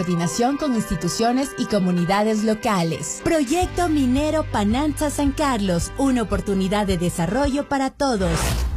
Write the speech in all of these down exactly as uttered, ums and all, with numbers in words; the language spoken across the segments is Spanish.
Coordinación con instituciones y comunidades locales. Proyecto Minero Pananza San Carlos, una oportunidad de desarrollo para todos.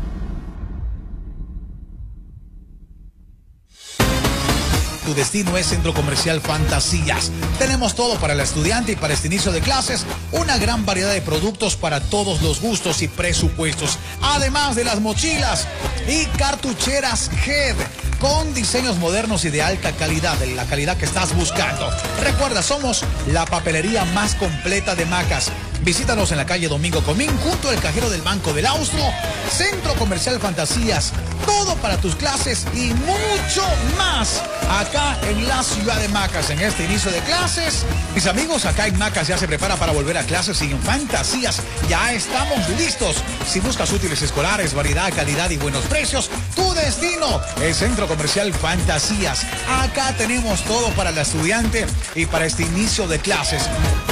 Tu destino es Centro Comercial Fantasías. Tenemos todo para el estudiante y para este inicio de clases. Una gran variedad de productos para todos los gustos y presupuestos. Además de las mochilas y cartucheras G E D con diseños modernos y de alta calidad, de la calidad que estás buscando. Recuerda, somos la papelería más completa de Macas. Visítanos en la calle Domingo Comín, junto al cajero del Banco del Austro. Centro Comercial Fantasías. Todo para tus clases y mucho más. Acá en la ciudad de Macas, en este inicio de clases. Mis amigos, acá en Macas ya se prepara para volver a clases y en Fantasías ya estamos listos. Si buscas útiles escolares, variedad, calidad y buenos precios, tu destino es Centro Comercial Fantasías. Acá tenemos todo para el estudiante y para este inicio de clases.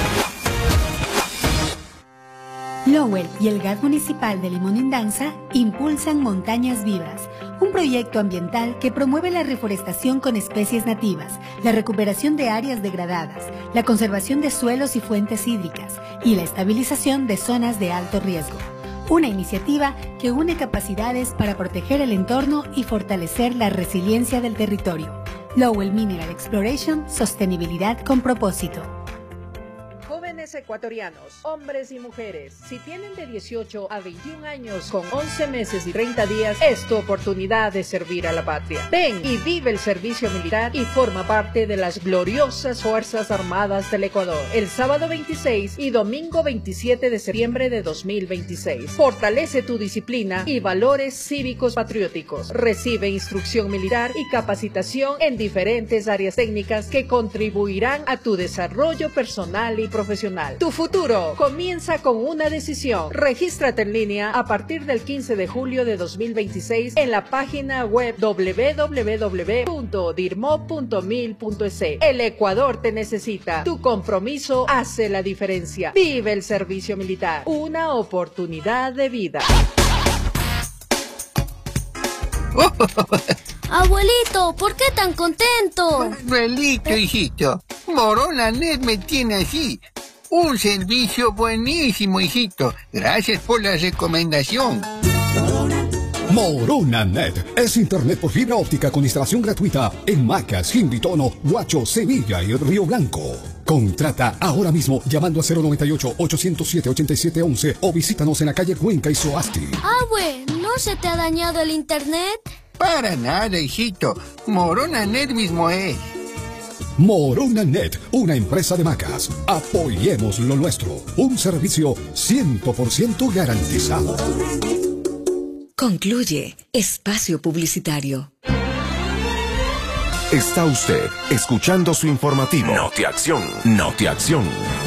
Lowell y el G A T Municipal de Limonendanza impulsan Montañas Vivas, un proyecto ambiental que promueve la reforestación con especies nativas, la recuperación de áreas degradadas, la conservación de suelos y fuentes hídricas y la estabilización de zonas de alto riesgo. Una iniciativa que une capacidades para proteger el entorno y fortalecer la resiliencia del territorio. Lowell Mineral Exploration, sostenibilidad con propósito. Jóvenes ecuatorianos, hombres y mujeres, si tienen de dieciocho a veintiún años con once meses y treinta días, es tu oportunidad de servir a la patria. Ven y vive el servicio militar y forma parte de las gloriosas Fuerzas Armadas del Ecuador. El sábado veintiséis y domingo veintisiete de septiembre de dos mil veintiséis. Fortalece tu disciplina y valores cívicos patrióticos. Recibe instrucción militar y capacitación en diferentes áreas técnicas que contribuirán a tu desarrollo personal y profesional. Tu futuro comienza con una decisión. Regístrate en línea a partir del quince de julio de dos mil veintiséis en la página web doble u doble u doble u punto dirmo punto mil punto es. El Ecuador te necesita. Tu compromiso hace la diferencia. Vive el servicio militar. Una oportunidad de vida. Abuelito, ¿por qué tan contento? Relito, hijito. Moronanet me tiene así. Un servicio buenísimo, hijito. Gracias por la recomendación. Moronanet es internet por fibra óptica con instalación gratuita en Macas, Jimbitono, Huacho, Sevilla y Río Blanco. Contrata ahora mismo llamando a cero noventa y ocho, ochocientos siete, ochenta y siete once o visítanos en la calle Cuenca y Soasti. Abue, ¿no se te ha dañado el internet? Para nada, hijito. Moronanet mismo es. Moronanet, una empresa de Macas. Apoyemos lo nuestro. Un servicio cien por ciento garantizado. Concluye espacio publicitario. Está usted escuchando su informativo. Notiacción. Notiacción.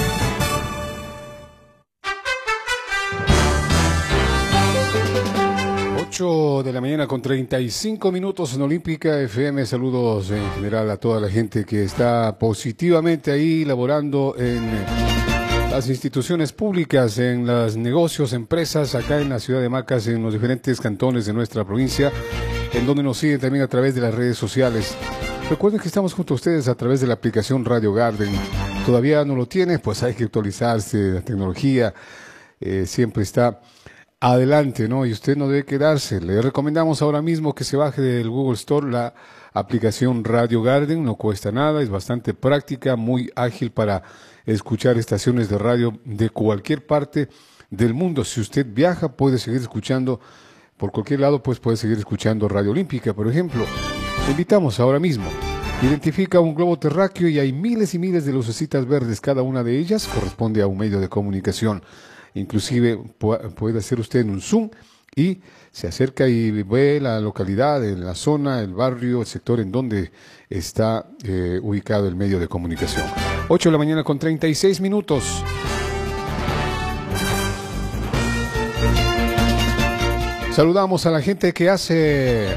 ocho de la mañana con treinta y cinco minutos en Olímpica F M. Saludos en general a toda la gente que está positivamente ahí laborando en las instituciones públicas, en los negocios, empresas, acá en la ciudad de Macas, en los diferentes cantones de nuestra provincia, en donde nos siguen también a través de las redes sociales. Recuerden que estamos junto a ustedes a través de la aplicación Radio Garden. Todavía no lo tiene, pues hay que actualizarse, la tecnología eh, siempre está adelante, ¿no? Y usted no debe quedarse. Le recomendamos ahora mismo que se baje del Google Store la aplicación Radio Garden. No cuesta nada, es bastante práctica, muy ágil para escuchar estaciones de radio de cualquier parte del mundo. Si usted viaja, puede seguir escuchando por cualquier lado, pues puede seguir escuchando Radio Olímpica, por ejemplo. Le invitamos ahora mismo. Identifica un globo terráqueo y hay miles y miles de lucecitas verdes. Cada una de ellas corresponde a un medio de comunicación. Inclusive puede hacer usted en un zoom y se acerca y ve la localidad, la zona, el barrio, el sector en donde está eh, ubicado el medio de comunicación. ocho de la mañana con treinta y seis minutos. Saludamos a la gente que hace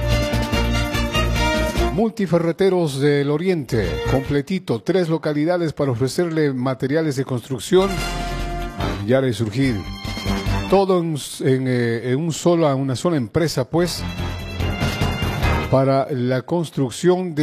Multiferreteros del Oriente, completito, tres localidades para ofrecerle materiales de construcción. Ya de surgir todo en, en, eh, en un solo, una sola empresa, pues, para la construcción de